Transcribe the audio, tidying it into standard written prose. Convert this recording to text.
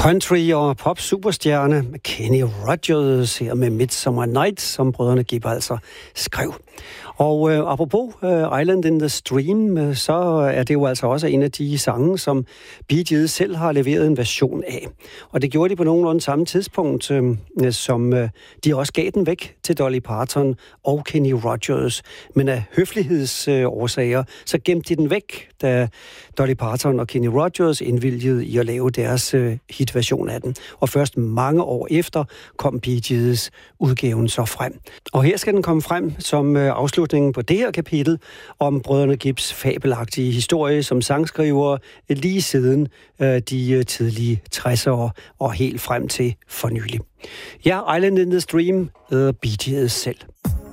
Country- og pop-superstjerne Kenny Rogers her med Midsummer Night, som brødrene Gibb altså skrev. Og apropos Island in the Stream, så er det jo altså også en af de sange, som Bee Gees selv har leveret en version af. Og det gjorde de på nogenlunde samme tidspunkt, som de også gav den væk til Dolly Parton og Kenny Rogers. Men af høflighedsårsager, så gemte de den væk, da Dolly Parton og Kenny Rogers indvilgede i at lave deres hitversion af den. Og først mange år efter kom Bee Gees udgaven så frem. Og her skal den komme frem som afslutningen på det her kapitel om brødrene Gibbs fabelagtige historie som sangskriver lige siden de tidlige 60'ere og helt frem til for nylig. Ja, Island in the Stream, Bee Gees selv.